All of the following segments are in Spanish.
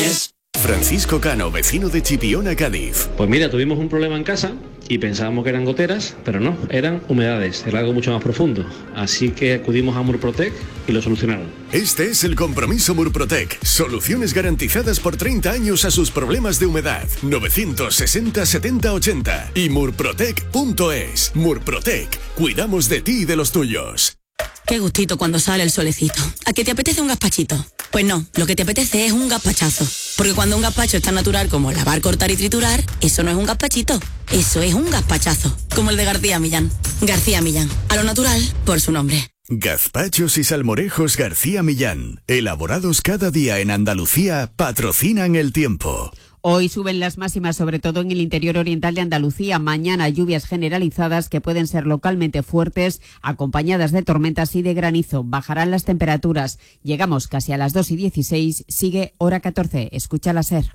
Yes. Francisco Cano, vecino de Chipiona, Cádiz. Pues mira, tuvimos un problema en casa y pensábamos que eran goteras, pero no, eran humedades, era algo mucho más profundo. Así que acudimos a Murprotec y lo solucionaron. Este es el compromiso Murprotec. Soluciones garantizadas por 30 años a sus problemas de humedad. 960 70 80 y murprotec.es. Murprotec. Cuidamos de ti y de los tuyos. Qué gustito cuando sale el solecito. ¿A qué te apetece un gazpachito? Pues no, lo que te apetece es un gazpachazo. Porque cuando un gazpacho es tan natural como lavar, cortar y triturar, eso no es un gazpachito, eso es un gazpachazo. Como el de García Millán. García Millán, a lo natural por su nombre. Gazpachos y salmorejos García Millán. Elaborados cada día en Andalucía, patrocinan el tiempo. Hoy suben las máximas, sobre todo en el interior oriental de Andalucía. Mañana lluvias generalizadas que pueden ser localmente fuertes, acompañadas de tormentas y de granizo. Bajarán las temperaturas. Llegamos casi a las 2:16. Sigue hora 14. Escucha la SER.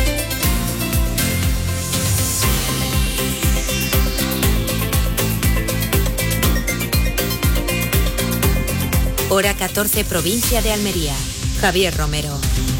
Hora 14, provincia de Almería. Javier Romero.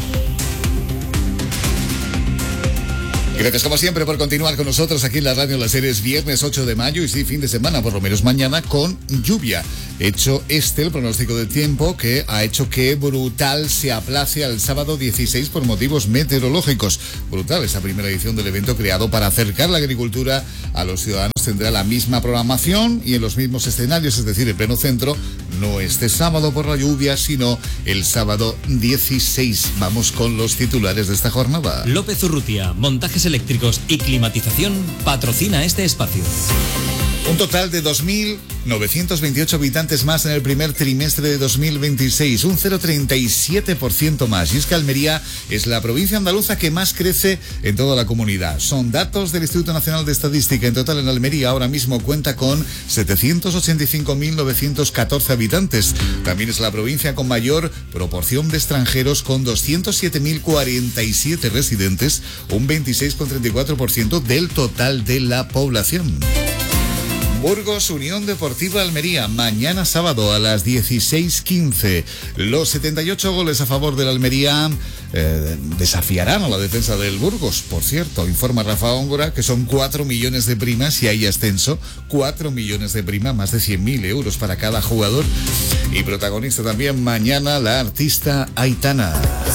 Gracias como siempre por continuar con nosotros aquí en la radio. La serie es viernes 8 de mayo y sí, fin de semana, por lo menos mañana, con lluvia. Hecho el pronóstico del tiempo que ha hecho que Brutal se aplace al sábado 16 por motivos meteorológicos. Brutal, esa primera edición del evento creado para acercar la agricultura a los ciudadanos, tendrá la misma programación y en los mismos escenarios, es decir, en pleno centro, no este sábado por la lluvia, sino el sábado 16. Vamos con los titulares de esta jornada. López Urrutia, montajes eléctricos y climatización, patrocina este espacio. Un total de 2.928 habitantes más en el primer trimestre de 2026, un 0,37% más. Y es que Almería es la provincia andaluza que más crece en toda la comunidad. Son datos del Instituto Nacional de Estadística. En total, en Almería ahora mismo cuenta con 785.914 habitantes. También es la provincia con mayor proporción de extranjeros, con 207.047 residentes, un 26,34% del total de la población. Burgos Unión Deportiva Almería, mañana sábado a las 16:15. Los 78 goles a favor de la Almería desafiarán a la defensa del Burgos. Por cierto, informa Rafa Góngora que son 4 millones de primas si hay ascenso. 4 millones de prima, más de 100.000 euros para cada jugador. Y protagonista también mañana la artista Aitana.